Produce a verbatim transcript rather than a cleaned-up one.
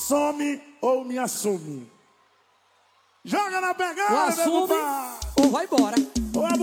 some ou me assume. Joga na pegada, ou assume, meu compadre. ou vai embora. Ou